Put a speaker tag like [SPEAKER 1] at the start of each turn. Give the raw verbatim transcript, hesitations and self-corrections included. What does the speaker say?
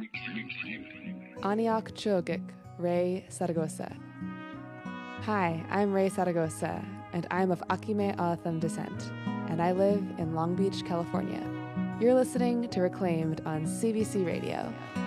[SPEAKER 1] Aniak Chogik, Ray Saragosa. Hi, I'm Ray Saragosa, and I'm of Akime Alatham descent, and I live in Long Beach, California. You're listening to Reclaimed on C B C Radio.